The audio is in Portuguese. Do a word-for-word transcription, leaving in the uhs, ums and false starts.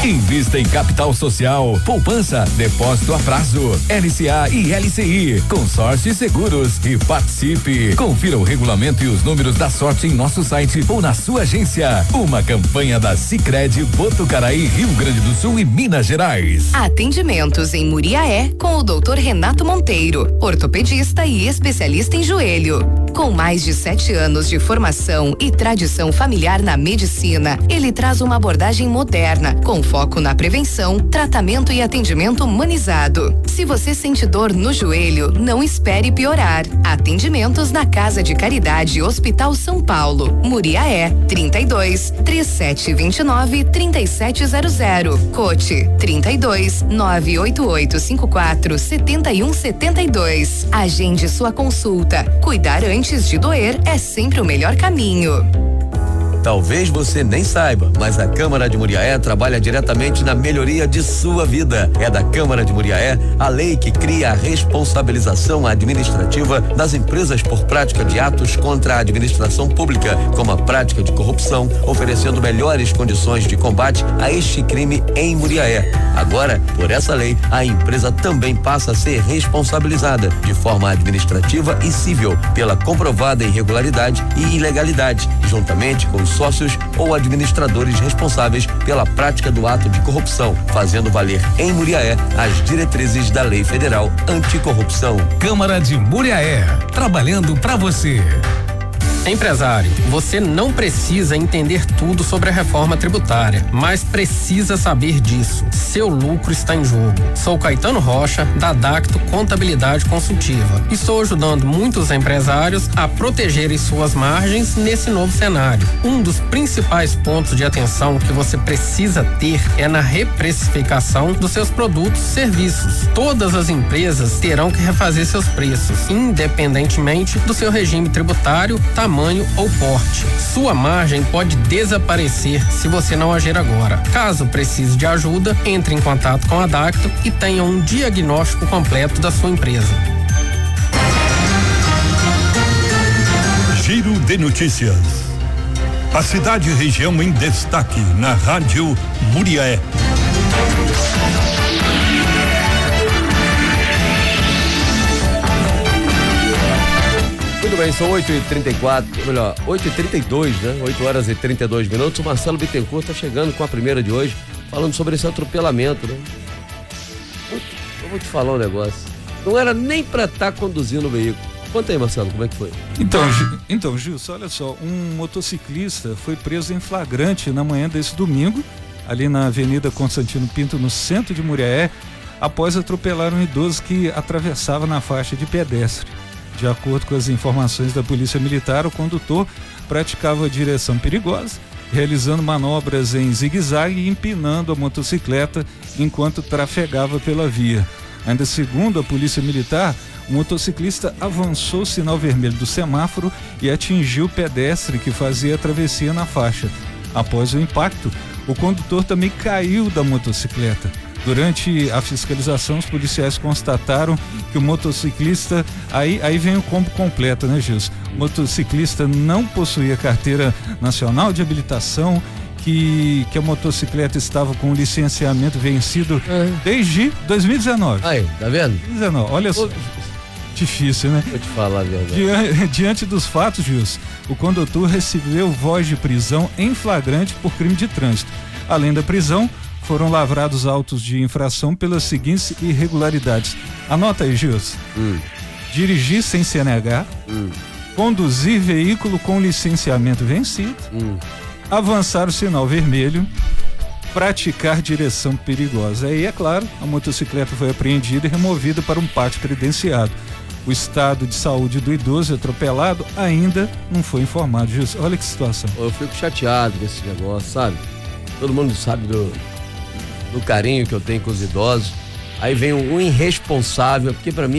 Invista em capital social, poupança, depósito a prazo, L C A e L C I, consórcio e seguros e participe. Confira o regulamento e os números da sorte em nosso site ou na sua agência. Uma campanha da Sicredi Botucaraí, Rio Grande do Sul e Minas Gerais. Atendimentos em Muriaé com o doutor Renato Monteiro, ortopedista e especialista em joelho. Com mais de sete anos de formação e tradição familiar na medicina, ele traz uma abordagem moderna, com foco na prevenção, tratamento e atendimento humanizado. Se você sente dor no joelho, não espere piorar. Atendimentos na Casa de Caridade Hospital São Paulo, Muriaé, trinta e dois, trinta e sete vinte e nove, trinta e sete zero zero. Cote, trinta e dois, nove oito oito cinco quatro, sete um sete dois. Agende sua consulta. Cuidar antes de doer é sempre o melhor caminho. Talvez você nem saiba, mas a Câmara de Muriaé trabalha diretamente na melhoria de sua vida. É da Câmara de Muriaé a lei que cria a responsabilização administrativa das empresas por prática de atos contra a administração pública, como a prática de corrupção, oferecendo melhores condições de combate a este crime em Muriaé. Agora, por essa lei, a empresa também passa a ser responsabilizada de forma administrativa e civil pela comprovada irregularidade e ilegalidade, juntamente com os sócios ou administradores responsáveis pela prática do ato de corrupção, fazendo valer em Muriaé as diretrizes da Lei Federal Anticorrupção. Câmara de Muriaé, trabalhando pra você. Empresário, você não precisa entender tudo sobre a reforma tributária, mas precisa saber disso. Seu lucro está em jogo. Sou Caetano Rocha, da Dacto Contabilidade Consultiva. Estou ajudando muitos empresários a protegerem suas margens nesse novo cenário. Um dos principais pontos de atenção que você precisa ter é na reprecificação dos seus produtos e serviços. Todas as empresas terão que refazer seus preços, independentemente do seu regime tributário, tamanho ou porte. Sua margem pode desaparecer se você não agir agora. Caso precise de ajuda, entre em contato com a Dacto e tenha um diagnóstico completo da sua empresa. Giro de notícias. A cidade e região em destaque na Rádio Muriaé. Muito bem, são oito e trinta e quatro, melhor, oito e trinta e dois, né? oito horas e trinta e dois minutos. O Marcelo Bittencourt está chegando com a primeira de hoje, falando sobre esse atropelamento, né? Eu vou te falar um negócio. Não era nem para estar tá conduzindo o veículo. Conta aí, Marcelo, como é que foi? Então, então, Gilson, olha só, um motociclista foi preso em flagrante na manhã desse domingo, ali na Avenida Constantino Pinto, no centro de Muriaé, após atropelar um idoso que atravessava na faixa de pedestre. De acordo com as informações da Polícia Militar, o condutor praticava direção perigosa, realizando manobras em zigue-zague e empinando a motocicleta enquanto trafegava pela via. Ainda segundo a Polícia Militar, o motociclista avançou o sinal vermelho do semáforo e atingiu o pedestre que fazia a travessia na faixa. Após o impacto, o condutor também caiu da motocicleta. Durante a fiscalização, os policiais constataram que o motociclista, aí, aí vem o combo completo, né, Gilson? O motociclista não possuía carteira nacional de habilitação, que, que a motocicleta estava com licenciamento vencido uhum. desde dois mil e dezenove. Aí, tá vendo? dois mil e dezenove, olha só. Difícil, né? Vou te falar a verdade. Diante, diante dos fatos, Gilson, o condutor recebeu voz de prisão em flagrante por crime de trânsito. Além da prisão, foram lavrados autos de infração pelas seguintes irregularidades. Anota aí, Gilson. Hum. Dirigir sem C N H, hum. conduzir veículo com licenciamento vencido, hum. avançar o sinal vermelho, praticar direção perigosa. Aí, é claro, a motocicleta foi apreendida e removida para um pátio credenciado. O estado de saúde do idoso atropelado ainda não foi informado, Gilson. Olha que situação. Eu fico chateado com esse negócio, sabe? Todo mundo sabe do do carinho que eu tenho com os idosos. Aí vem um irresponsável, porque para mim